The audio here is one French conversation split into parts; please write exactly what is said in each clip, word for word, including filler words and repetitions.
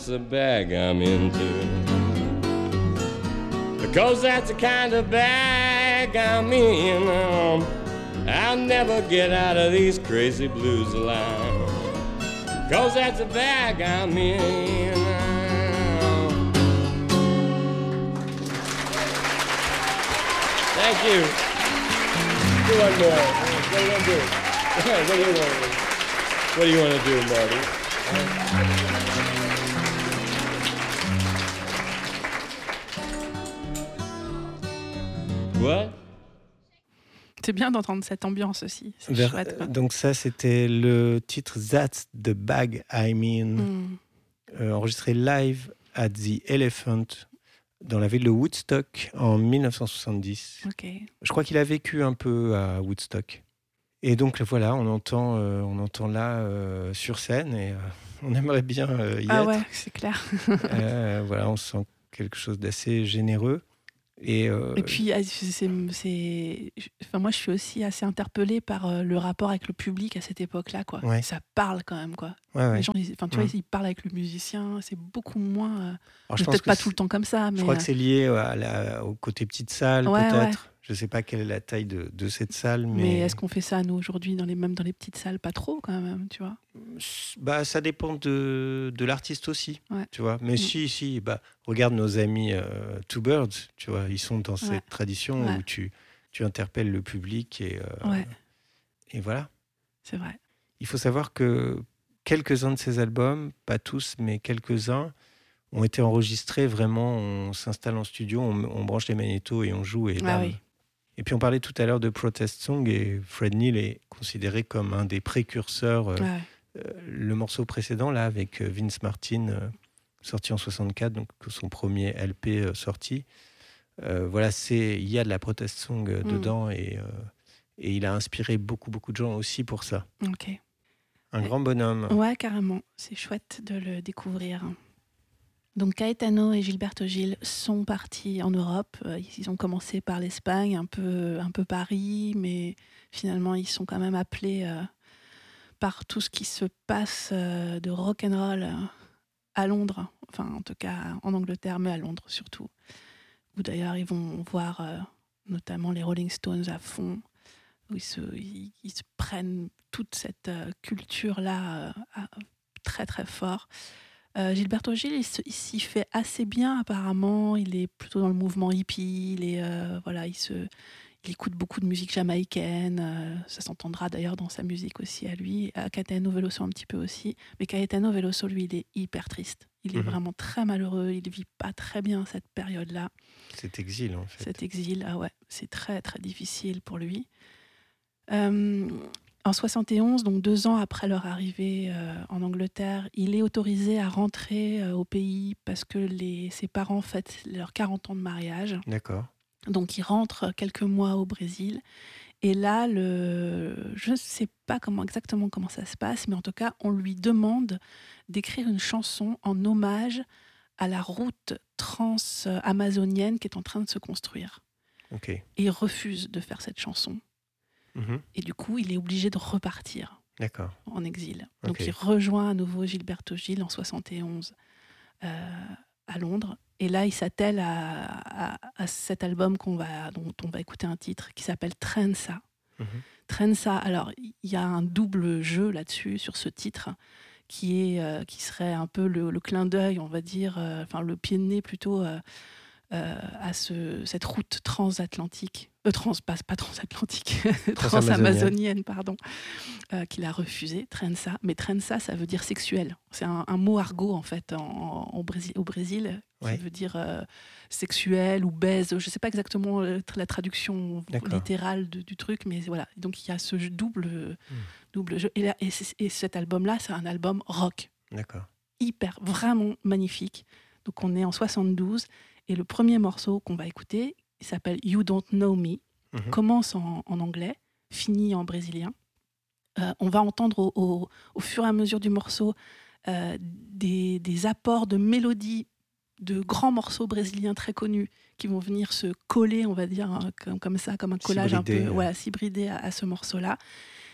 The bag I'm into, because that's the kind of bag I'm in. Um, I'll never get out of these crazy blues alive, because that's the bag I'm in. Thank you. Do one more. What do you want to do? What do you want to do? What do you want to do, Marty? What? C'est bien d'entendre cette ambiance aussi. C'est Vers, chouette, quoi. Donc ça, c'était le titre That's the Bag I Mean, Mm. euh, enregistré live at the Elephant dans la ville de Woodstock en dix-neuf cent soixante-dix. Ok. Je crois qu'il a vécu un peu à Woodstock. Et donc voilà, on entend, euh, on entend là euh, sur scène et euh, on aimerait bien euh, y Ah être. ouais, c'est clair. Euh, voilà, on sent quelque chose d'assez généreux. Et, euh, Et puis, ah, c'est, c'est... Enfin, moi, je suis aussi assez interpellée par euh, le rapport avec le public à cette époque-là, quoi. Ouais. Ça parle quand même, quoi. ouais, ouais. Les gens, ils- enfin, tu vois, Mm. ils parlent avec le musicien, c'est beaucoup moins. euh, Alors, je pense peut-être que pas c'est- tout le temps comme ça, mais. Je crois que euh, c'est lié à la- au côté petite salle, Ouais, peut-être. ouais. Je ne sais pas quelle est la taille de, de cette salle, mais, Mais est-ce qu'on fait ça, nous, aujourd'hui, dans les, même dans les petites salles? Pas trop, quand même, tu vois. bah, ça dépend de, de l'artiste aussi, Ouais. tu vois. Mais Mm. si, si, bah, regarde nos amis euh, Two Birds, tu vois, ils sont dans cette Ouais. tradition Ouais. où tu, tu interpelles le public et, euh, Ouais, et voilà. c'est vrai. Il faut savoir que quelques-uns de ces albums, pas tous, mais quelques-uns, ont été enregistrés vraiment. On s'installe en studio, on, on branche les magnétos et on joue. Et, Ah bam. oui. Et puis on parlait tout à l'heure de Protest Song et Fred Neil est considéré comme un des précurseurs. Euh, Ouais. euh, le morceau précédent, là, avec euh, Vince Martin, euh, sorti en soixante-quatre, donc son premier L P euh, sorti, euh, voilà, c'est, il y a de la Protest Song euh, Mm. dedans et, euh, et il a inspiré beaucoup, beaucoup de gens aussi pour ça. Ok. Un Ouais. grand bonhomme. Ouais, carrément. C'est chouette de le découvrir. Donc Caetano et Gilberto Gil sont partis en Europe. Euh, Ils ont commencé par l'Espagne, un peu, un peu Paris, mais finalement ils sont quand même appelés euh, par tout ce qui se passe euh, de rock'n'roll euh, à Londres, enfin en tout cas en Angleterre, mais à Londres surtout. Où d'ailleurs ils vont voir euh, notamment les Rolling Stones à fond, où ils se, ils, ils se prennent toute cette euh, culture-là euh, à- très très fort. Euh, Gilberto Gil, il, se- il s'y fait assez bien apparemment. Il est plutôt dans le mouvement hippie. Il, est, euh, voilà, il, se, il écoute beaucoup de musique jamaïcaine. euh, ça s'entendra d'ailleurs dans sa musique aussi à lui. À Caetano Veloso un petit peu aussi. Mais Caetano Veloso, lui, il est hyper triste. Il est Mhm. vraiment très malheureux. Il vit pas très bien cette période-là. Cet exil, en fait. Cet exil, ah ouais, c'est très très difficile pour lui. Euh, en soixante et onze, donc deux ans après leur arrivée euh, en Angleterre, il est autorisé à rentrer euh, au pays parce que les, ses parents fêtent leurs quarante ans de mariage. D'accord. Donc il rentre quelques mois au Brésil. Et là, le... je ne sais pas comment, exactement comment ça se passe, mais en tout cas, on lui demande d'écrire une chanson en hommage à la route trans-amazonienne qui est en train de se construire. Ok. Et il refuse de faire cette chanson. Mhm. Et du coup, il est obligé de repartir D'accord. en exil. Donc Ok. il rejoint à nouveau Gilberto Gil en soixante et onze euh, à Londres. Et là, il s'attelle à, à, à cet album qu'on va, dont on va écouter un titre qui s'appelle Trenza. Mhm. Trenza, alors il y a un double jeu là-dessus, sur ce titre, qui, est, euh, qui serait un peu le, le clin d'œil, on va dire, euh, enfin le pied de nez plutôt euh, euh, à ce, cette route transatlantique, euh, trans, pas, pas transatlantique, transamazonienne, pardon, euh, qu'il a refusé, Trenza. Mais Trenza, ça veut dire sexuel. C'est un, un mot argot, en fait, en, en Brésil, au Brésil, qui Ouais. veut dire euh, sexuel ou baise. Je ne sais pas exactement euh, la traduction D'accord. littérale de- du truc, mais voilà. Donc, il y a ce jeu- double, Mm. double jeu. Et, là, et, c'est- et cet album-là, c'est un album rock. D'accord. Hyper, vraiment magnifique. Donc, on est en soixante-douze. Et le premier morceau qu'on va écouter, il s'appelle You Don't Know Me. Mhm. Commence en, en anglais, finit en brésilien. Euh, on va entendre au, au- au fur et à mesure du morceau euh, des, des apports de mélodies de grands morceaux brésiliens très connus qui vont venir se coller, on va dire, hein, comme, comme ça, comme un collage un S'hybrider, peu, euh. voilà, s'hybrider à, à ce morceau-là.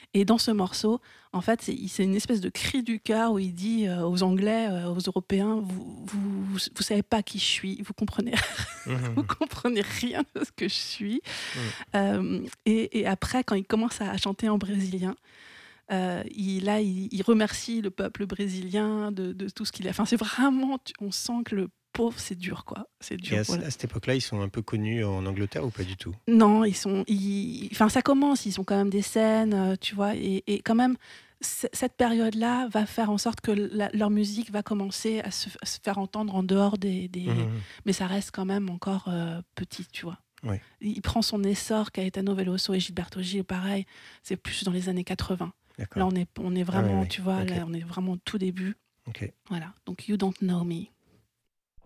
Et dans ce morceau, en fait, c'est, c'est une espèce de cri du cœur où il dit euh, aux Anglais, euh, aux Européens, vous, vous, vous, vous savez pas qui je suis, vous comprenez, Mmh. vous comprenez rien de ce que je suis. Mmh. Euh, et, et après, quand il commence à chanter en brésilien, euh, il, là, il, il remercie le peuple brésilien de, de tout ce qu'il a. Enfin, c'est vraiment, on sent que le pauvre, c'est dur, quoi. C'est dur. Et à, Voilà. à cette époque-là, ils sont un peu connus en Angleterre ou pas du tout? Non, ils sont, ils, enfin, ça commence. Ils ont quand même des scènes, euh, tu vois, et, et quand même. C- cette période-là va faire en sorte que la, leur musique va commencer à se, à se faire entendre en dehors des... des... Mmh. Mais ça reste quand même encore euh, petit, tu vois. Oui. Il prend son essor, Caetano Veloso et Gilberto Gil, pareil, c'est plus dans les années quatre-vingts. D'accord. Là, on est, on est vraiment, Ah oui, oui. tu vois, Ok. là, on est vraiment au tout début. Ok. Voilà, donc You Don't Know Me.